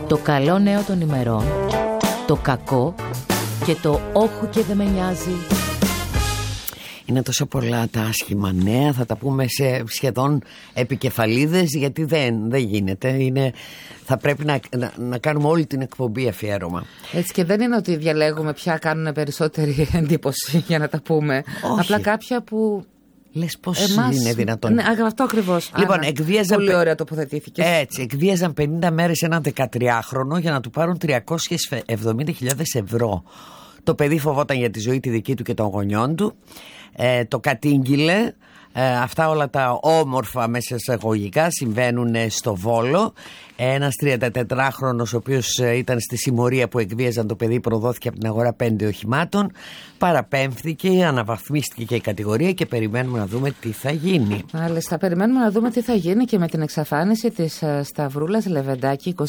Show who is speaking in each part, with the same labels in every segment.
Speaker 1: Το καλό νέο των ημερών, το κακό και το όχου και δεν με νοιάζει.
Speaker 2: Είναι τόσο πολλά τα άσχημα νέα, θα τα πούμε σε σχεδόν επικεφαλίδες, γιατί δεν γίνεται. Θα πρέπει να κάνουμε όλη την εκπομπή αφιέρωμα.
Speaker 3: Έτσι, και δεν είναι ότι διαλέγουμε ποια κάνουν περισσότερη εντύπωση για να τα πούμε.
Speaker 2: Όχι.
Speaker 3: Απλά κάποια που...
Speaker 2: Λες πώς είναι δυνατόν.
Speaker 3: Ναι, αυτό ακριβώς.
Speaker 2: Λοιπόν,
Speaker 3: πολύ ωραία τοποθετήθηκε.
Speaker 2: Έτσι, εκβίαζαν 50 μέρες έναν 13χρονο για να του πάρουν 370.000 ευρώ. Το παιδί φοβόταν για τη ζωή τη δική του και των γονιών του. Το κατήγγειλε. Αυτά όλα τα όμορφα μέσα εισαγωγικά συμβαίνουν στο Βόλο. Ένας 34χρονος, ο οποίος ήταν στη συμμορία που εκβίαζαν το παιδί, προδόθηκε από την αγορά 5 οχημάτων. Παραπέμφθηκε, αναβαθμίστηκε και η κατηγορία και περιμένουμε να δούμε τι θα γίνει.
Speaker 3: Μάλιστα, περιμένουμε να δούμε τι θα γίνει και με την εξαφάνιση της Σταυρούλας Λεβεντάκη. 21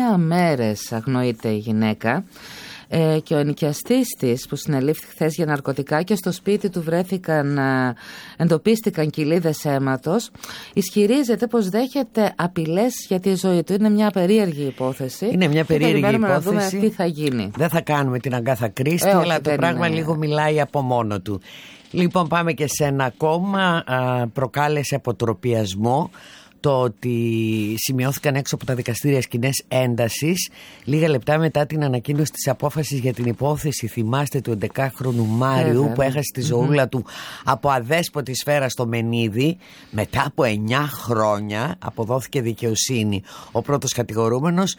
Speaker 3: μέρες αγνοείται η γυναίκα. Και ο ενοικιαστής της που συνελήφθη χθες για ναρκωτικά και στο σπίτι του εντοπίστηκαν κοιλίδες αίματος, ισχυρίζεται πως δέχεται απειλές για τη ζωή του. Είναι μια περίεργη υπόθεση.
Speaker 2: Είναι μια περίεργη υπόθεση.
Speaker 3: Να δούμε τι θα γίνει.
Speaker 2: Δεν θα κάνουμε την Αγκάθα Κρίστη, αλλά το πράγμα λίγο μιλάει από μόνο του. Λοιπόν, πάμε και σε ένα ακόμα. Προκάλεσε αποτροπιασμό το ότι σημειώθηκαν έξω από τα δικαστήρια σκηνές έντασης λίγα λεπτά μετά την ανακοίνωση της απόφασης για την υπόθεση, θυμάστε, του 11χρονου Μάριου που έχασε τη ζωούλα του από αδέσποτη σφαίρα στο Μενίδη. Μετά από 9 χρόνια αποδόθηκε δικαιοσύνη. Ο πρώτος κατηγορούμενος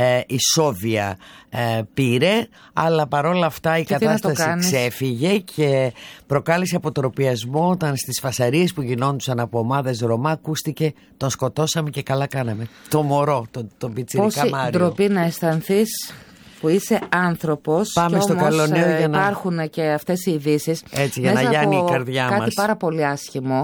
Speaker 2: ισόβια πήρε, αλλά παρόλα αυτά η κατάσταση ξέφυγε και προκάλεσε αποτροπιασμό όταν στις φασαρίες που γινόντουσαν από ομάδες Ρωμά ακούστηκε «Τον σκοτώσαμε και καλά κάναμε». Το μωρό, τον πιτσιρικά Μάριο.
Speaker 3: Πόση ντροπή να αισθανθείς που είσαι άνθρωπος.
Speaker 2: Πάμε
Speaker 3: και
Speaker 2: στο
Speaker 3: όμως
Speaker 2: καλό νέο για να...
Speaker 3: υπάρχουν και αυτές οι ειδήσεις.
Speaker 2: Έτσι, για να γιάνει η καρδιά μας.
Speaker 3: Κάτι πάρα πολύ άσχημο.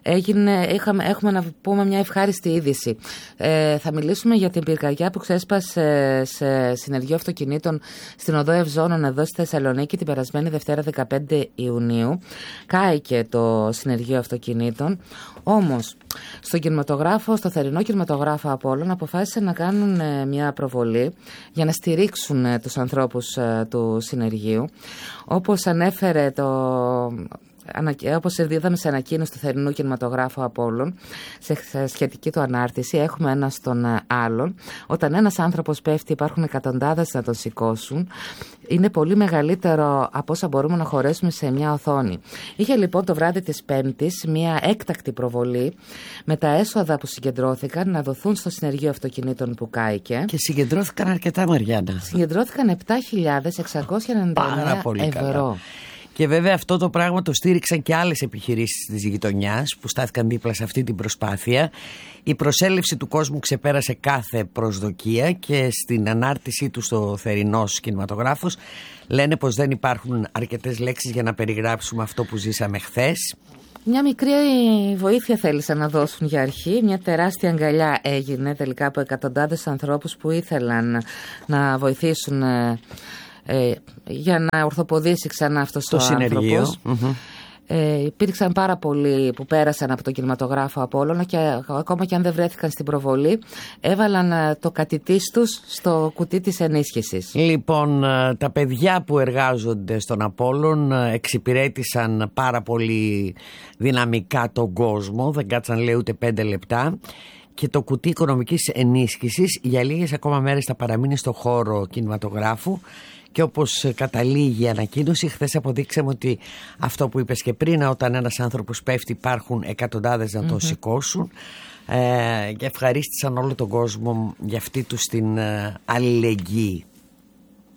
Speaker 3: Έχουμε να πούμε μια ευχάριστη είδηση. Θα μιλήσουμε για την πυρκαγιά που ξέσπασε σε συνεργείο αυτοκινήτων στην οδό Ευζώνων εδώ στη Θεσσαλονίκη την περασμένη Δευτέρα 15 Ιουνίου. Κάηκε το συνεργείο αυτοκινήτων. Όμως στο θερινό κινηματογράφο Απόλλων αποφάσισαν να κάνουν μια προβολή για να στηρίξουν τους ανθρώπους του συνεργείου. Όπως ανέφερε όπως είδαμε σε ανακοίνωση του θερινού κινηματογράφου Απόλλων, σε σχετική του ανάρτηση, έχουμε ένα στον άλλον. Όταν ένας άνθρωπος πέφτει, υπάρχουν εκατοντάδες να τον σηκώσουν. Είναι πολύ μεγαλύτερο από όσα μπορούμε να χωρέσουμε σε μια οθόνη. Είχε λοιπόν το βράδυ της Πέμπτης μια έκτακτη προβολή με τα έσοδα που συγκεντρώθηκαν να δοθούν στο συνεργείο αυτοκινήτων που κάηκε.
Speaker 2: Και συγκεντρώθηκαν αρκετά, Μαριάννα.
Speaker 3: Συγκεντρώθηκαν 7.699 ευρώ.
Speaker 2: Καλά. Και βέβαια αυτό το πράγμα το στήριξαν και άλλες επιχειρήσεις της γειτονιάς που στάθηκαν δίπλα σε αυτή την προσπάθεια. Η προσέλευση του κόσμου ξεπέρασε κάθε προσδοκία και στην ανάρτησή του στο θερινός κινηματογράφος λένε πως δεν υπάρχουν αρκετές λέξεις για να περιγράψουμε αυτό που ζήσαμε χθες.
Speaker 3: Μια μικρή βοήθεια θέλησαν να δώσουν για αρχή. Μια τεράστια αγκαλιά έγινε τελικά από εκατοντάδες ανθρώπους που ήθελαν να βοηθήσουν για να ορθοποδήσει ξανά αυτός ο άνθρωπος. Υπήρξαν πάρα πολλοί που πέρασαν από τον κινηματογράφο Απόλλωνα και ακόμα και αν δεν βρέθηκαν στην προβολή έβαλαν το κατητής τους στο κουτί της ενίσχυσης.
Speaker 2: Λοιπόν, τα παιδιά που εργάζονται στον Απόλλων εξυπηρέτησαν πάρα πολύ δυναμικά τον κόσμο, δεν κάτσαν λέει ούτε 5 λεπτά. Και το κουτί οικονομικής ενίσχυσης για λίγες ακόμα μέρες θα παραμείνει στο χώρο κινηματογράφου. Και όπως καταλήγει η ανακοίνωση, χθες αποδείξαμε ότι αυτό που είπες και πριν, όταν ένας άνθρωπος πέφτει υπάρχουν εκατοντάδες να τον σηκώσουν, και ευχαρίστησαν όλο τον κόσμο για αυτή τους την αλληλεγγύη.